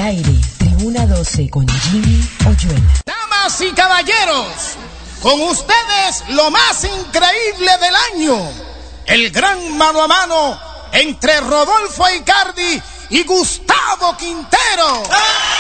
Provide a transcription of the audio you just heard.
aire, Tribuna 12 con Jimmy Oyuela. Damas y caballeros, con ustedes lo más increíble del año, el gran mano a mano entre Rodolfo Aicardi y Gustavo Quintero.